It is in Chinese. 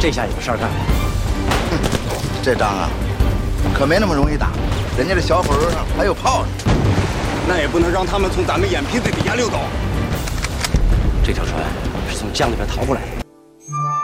这下有事儿干。 这仗啊，可没那么容易打，人家这小火轮上还有炮呢。 那也不能让他们从咱们眼皮子底下溜走。 这条船是从江里边逃过来的。